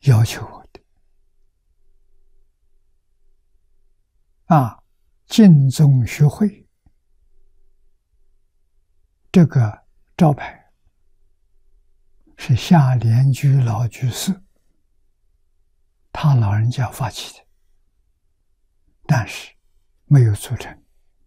要求我的净宗学会这个招牌是夏莲居老居士他老人家发起的，但是没有组成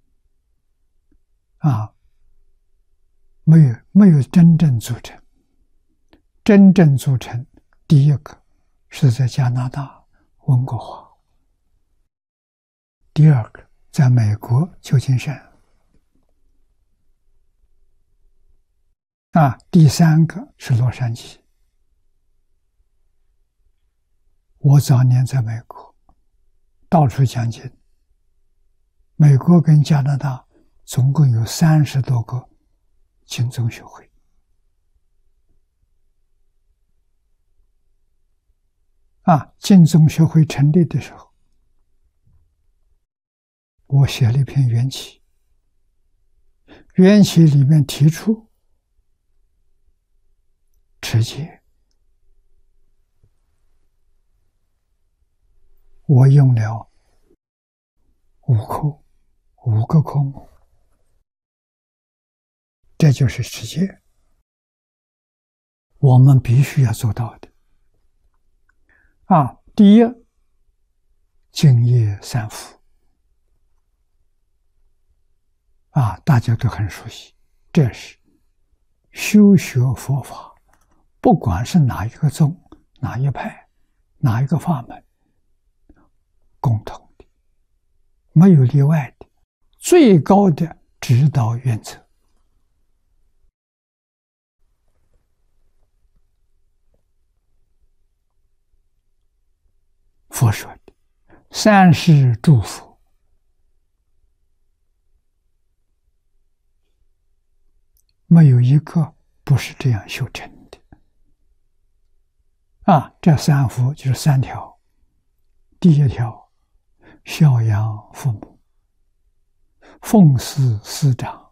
没有真正组成。真正组成第一个是在加拿大温哥华，第二个在美国旧金山，第三个是洛杉矶。我早年在美国到处讲经，美国跟加拿大总共有30多个净宗学会。净宗学会成立的时候，我写了一篇缘起，缘起里面提出持戒，我用了5个科目，这就是持戒，我们必须要做到的。第一，净业三福，大家都很熟悉，这是修学佛法，不管是哪一个宗、哪一派、哪一个法门，共同的，没有例外的，最高的指导原则。佛说的三世诸佛，没有一个不是这样修成的。这三福就是3条。第一条，孝养父母，奉事师长，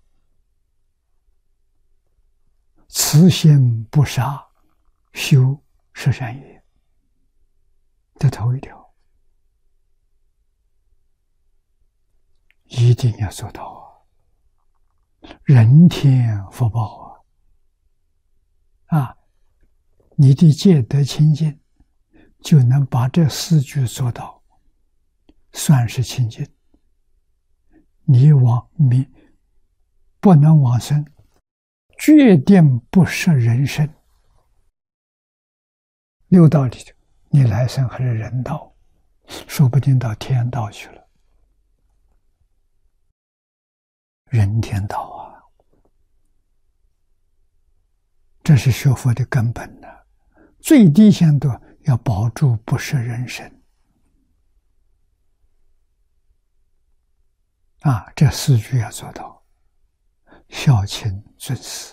慈心不杀，修十善业。这头一条一定要做到人天福报你的戒德清净就能把这4句做到，算是清净。你不能往生，决定不是人生。六道里头，你来生还是人道，说不定到天道去了。人天道这是学佛的根本最低限度要保住不是人生这4句要做到，孝亲尊师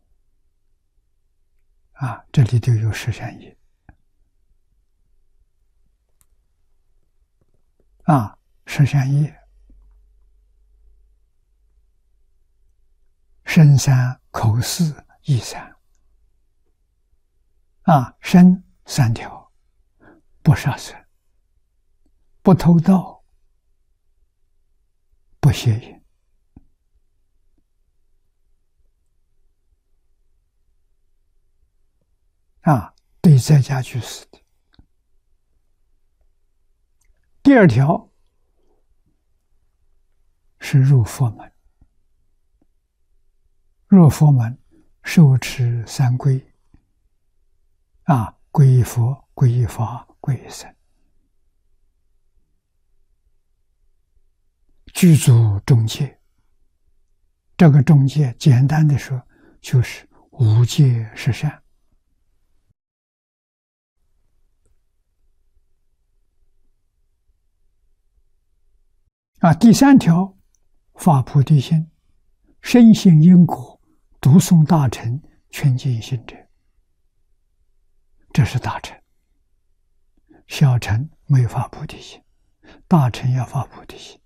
这里都有十善业十善业，身3，口4，意3身3条，不杀生，不偷盗，不邪淫对在家居士的。第2条是入佛门，入佛门受持3皈皈依佛，皈依法，皈依僧，具足中戒。这个中戒简单的说就是5戒十善第3条发菩提心，深信因果，读诵大乘，劝进行者。这是大乘，小乘没有发菩提心，大乘要发菩提心。